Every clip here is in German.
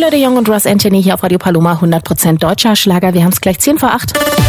Sheila de Jong und Ross Anthony hier auf Radio Paloma, 100% deutscher Schlager. Wir haben es gleich 10:08.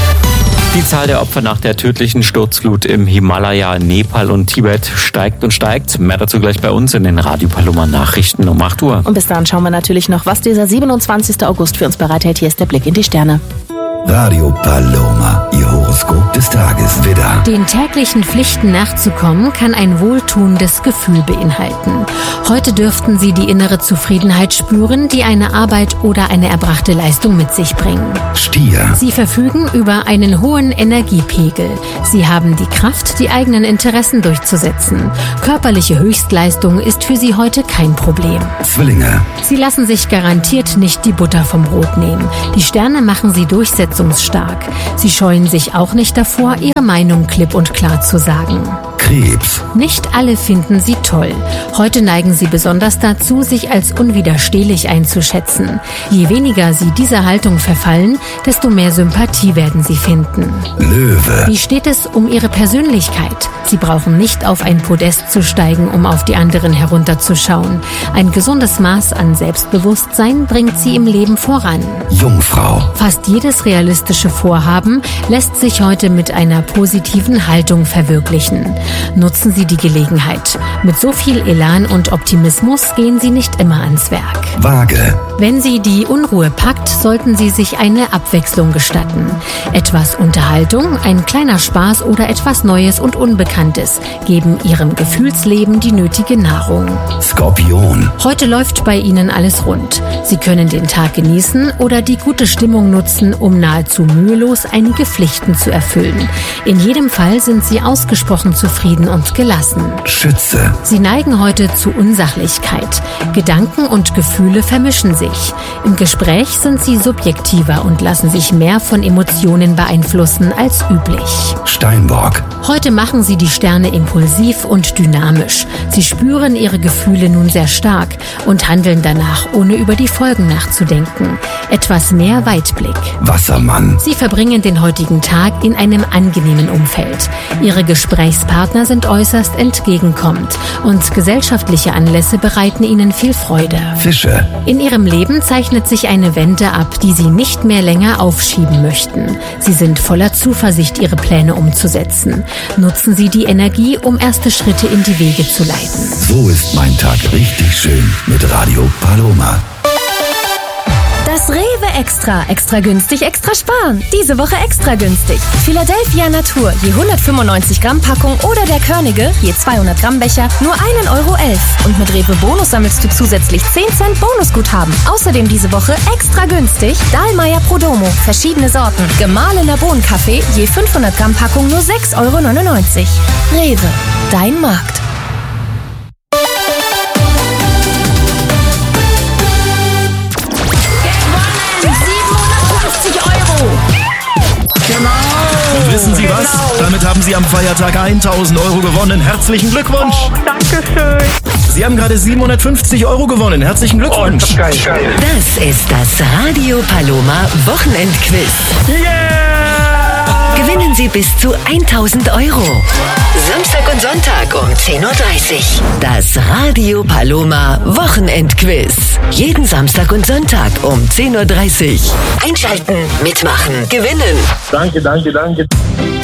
Die Zahl der Opfer nach der tödlichen Sturzflut im Himalaya, Nepal und Tibet steigt und steigt. Mehr dazu gleich bei uns in den Radio Paloma Nachrichten um 8 Uhr. Und bis dahin schauen wir natürlich noch, was dieser 27. August für uns bereithält. Hier ist der Blick in die Sterne. Radio Paloma, Ihr Horoskop des Tages, Widder. Den täglichen Pflichten nachzukommen, kann ein wohltuendes Gefühl beinhalten. Heute dürften Sie die innere Zufriedenheit spüren, die eine Arbeit oder eine erbrachte Leistung mit sich bringen. Stier. Sie verfügen über einen hohen Energiepegel. Sie haben die Kraft, die eigenen Interessen durchzusetzen. Körperliche Höchstleistung ist für Sie heute kein Problem. Zwillinge. Sie lassen sich garantiert nicht die Butter vom Brot nehmen. Die Sterne machen Sie durchsetzungsstark. Sie scheuen sich auch nicht davor, Ihre Meinung klipp und klar zu sagen. Krebs. Nicht alle finden Sie toll. Heute neigen Sie besonders dazu, sich als unwiderstehlich einzuschätzen. Je weniger Sie dieser Haltung verfallen, desto mehr Sympathie werden Sie finden. Löwe. Wie steht es um Ihre Persönlichkeit? Sie brauchen nicht auf ein Podest zu steigen, um auf die anderen herunterzuschauen. Ein gesundes Maß an Selbstbewusstsein bringt Sie im Leben voran. Jungfrau. Fast jedes realistische Vorhaben lässt sich heute mit einer positiven Haltung verwirklichen. Nutzen Sie die Gelegenheit. Mit so viel Elan und Optimismus gehen Sie nicht immer ans Werk. Waage. Wenn Sie die Unruhe packt, sollten Sie sich eine Abwechslung gestatten. Etwas Unterhaltung, ein kleiner Spaß oder etwas Neues und Unbekanntes geben Ihrem Gefühlsleben die nötige Nahrung. Skorpion. Heute läuft bei Ihnen alles rund. Sie können den Tag genießen oder die gute Stimmung nutzen, um nahezu mühelos einige Pflichten zu erfüllen. In jedem Fall sind Sie ausgesprochen zufrieden und gelassen. Schütze. Sie neigen heute zu Unsachlichkeit. Gedanken und Gefühle vermischen sich. Im Gespräch sind Sie subjektiver und lassen sich mehr von Emotionen beeinflussen als üblich. Steinbock. Heute machen Sie die Sterne impulsiv und dynamisch. Sie spüren Ihre Gefühle nun sehr stark und handeln danach, ohne über die Folgen nachzudenken. Etwas mehr Weitblick. Wassermann. Sie verbringen den heutigen Tag in einem angenehmen Umfeld. Ihre Gesprächspartner sind äußerst entgegenkommend und gesellschaftliche Anlässe bereiten Ihnen viel Freude. Fische. In Ihrem Leben zeichnet sich eine Wende ab, die Sie nicht mehr länger aufschieben möchten. Sie sind voller Zuversicht, Ihre Pläne umzusetzen. Nutzen Sie die Energie, um erste Schritte in die Wege zu leiten. So ist mein Tag richtig schön mit Radio Paloma. Das Rewe Extra. Extra günstig, extra sparen. Diese Woche extra günstig. Philadelphia Natur, je 195 Gramm Packung oder der Körnige, je 200 Gramm Becher, nur 1,11 Euro. Und mit Rewe Bonus sammelst du zusätzlich 10 Cent Bonusguthaben. Außerdem diese Woche extra günstig Dahlmeier Prodomo, verschiedene Sorten. Gemahlener Bohnenkaffee, je 500 Gramm Packung, nur 6,99 Euro. Rewe, dein Markt. Und wissen Sie was? Damit haben Sie am Feiertag 1.000 Euro gewonnen. Herzlichen Glückwunsch. Oh, danke schön. Sie haben gerade 750 Euro gewonnen. Herzlichen Glückwunsch. Oh, geil. Das ist das Radio Paloma Wochenendquiz. Yeah! Gewinnen Sie bis zu 1.000 Euro. Samstag und Sonntag um 10.30 Uhr. Das Radio Paloma Wochenendquiz. Jeden Samstag und Sonntag um 10.30 Uhr. Einschalten, mitmachen, gewinnen. Danke.